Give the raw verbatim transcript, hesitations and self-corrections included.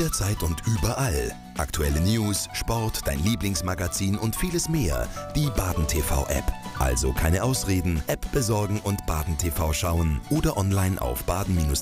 Jederzeit und überall. Aktuelle News, Sport, dein Lieblingsmagazin und vieles mehr. Die Baden T V-App. Also keine Ausreden, App besorgen und Baden T V schauen oder online auf baden